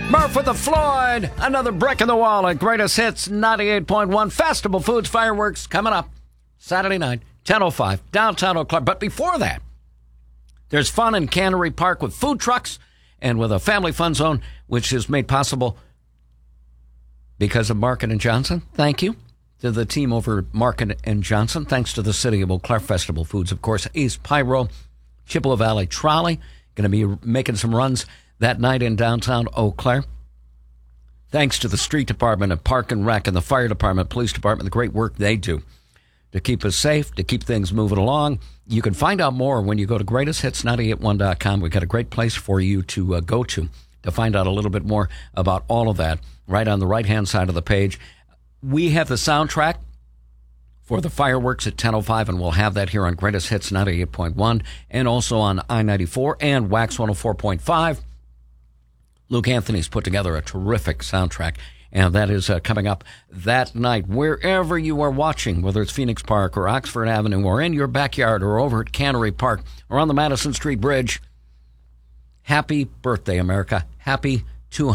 Murph with the Floyd. Another brick in the wall at Greatest Hits 98.1. Festival Foods Fireworks coming up Saturday night, 10:05, downtown Eau Claire. But before that, there's fun in Cannery Park with food trucks and with a family fun zone, which is made possible because of Market & Johnson. Thank you to the team over at Market & Johnson. Thanks to the City of Eau Claire. Festival Foods, of course. East Pyro, Chippewa Valley Trolley. Going to be making some runs that night in downtown Eau Claire. Thanks to the Street Department and Park and Rec and the Fire Department, Police Department, the great work they do to keep us safe, to keep things moving along. You can find out more when you go to greatesthits981.com. We've got a great place for you to go to find out a little bit more about all of that right on the right-hand side of the page. We have the soundtrack for the fireworks at 10:05, and we'll have that here on Greatest Hits 98.1 and also on I-94 and Wax 104.5. Luke Anthony's put together a terrific soundtrack, and that is coming up that night. Wherever you are watching, whether it's Phoenix Park or Oxford Avenue or in your backyard or over at Cannery Park or on the Madison Street Bridge, happy birthday, America. Happy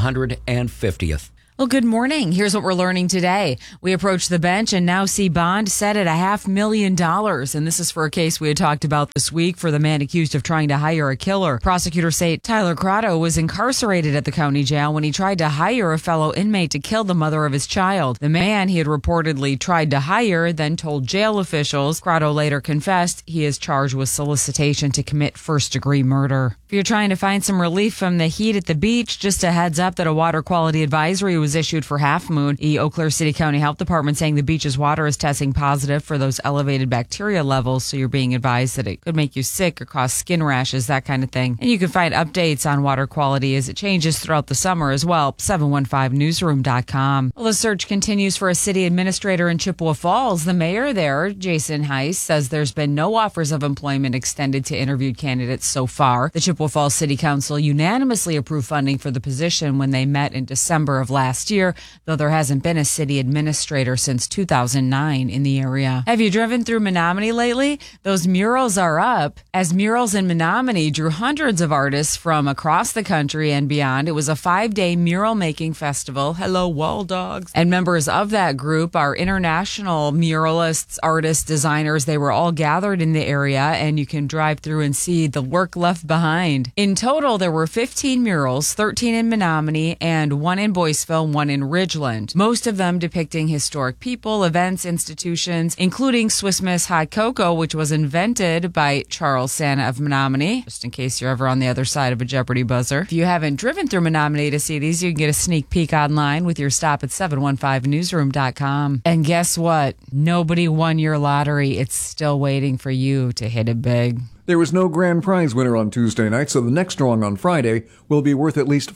250th. Well, good morning. Here's what we're learning today. We approach the bench and now see bond set at $500,000. And this is for a case we had talked about this week for the man accused of trying to hire a killer. Prosecutors say Tyler Crotto was incarcerated at the county jail when he tried to hire a fellow inmate to kill the mother of his child. The man he had reportedly tried to hire then told jail officials. Crotto later confessed he is charged with solicitation to commit first-degree murder. If you're trying to find some relief from the heat at the beach, just a heads up that a water quality advisory was issued for Half Moon. The Eau Claire City County Health Department saying the beach's water is testing positive for those elevated bacteria levels, so you're being advised that it could make you sick or cause skin rashes, that kind of thing. And you can find updates on water quality as it changes throughout the summer as well, 715newsroom.com. Well, the search continues for a city administrator in Chippewa Falls. The mayor there, Jason Heiss, says there's been no offers of employment extended to interviewed candidates so far. The Chippewa Falls City Council unanimously approved funding for the position when they met in December of last year, though there hasn't been a city administrator since 2009 in the area. Have you driven through Menominee lately? Those murals are up, as murals in Menominee drew hundreds of artists from across the country and beyond. It was a 5-day mural making festival. Hello, wall dogs. And members of that group are international muralists, artists, designers. They were all gathered in the area, and you can drive through and see the work left behind. In total, there were 15 murals, 13 in Menominee and 1 in Boyceville, 1 in Ridgeland. Most of them depicting historic people, events, institutions, including Swiss Miss Hot Cocoa, which was invented by Charles Santa of Menominee, just in case you're ever on the other side of a Jeopardy buzzer. If you haven't driven through Menominee to see these, you can get a sneak peek online with your stop at 715newsroom.com. And guess what? Nobody won your lottery. It's still waiting for you to hit it big. There was no grand prize winner on Tuesday night, so the next drawing on Friday will be worth at least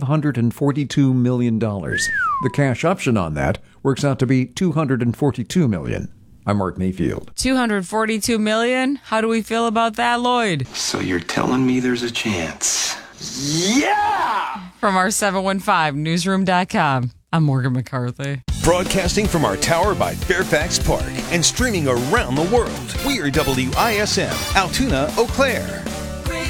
$542 million. The cash option on that works out to be $242 million. I'm Mark Mayfield. $242 million? How do we feel about that, Lloyd? So you're telling me there's a chance? Yeah! From our 715newsroom.com, I'm Morgan McCarthy. Broadcasting from our tower by Fairfax Park and streaming around the world. We are WISM, Altoona, Eau Claire.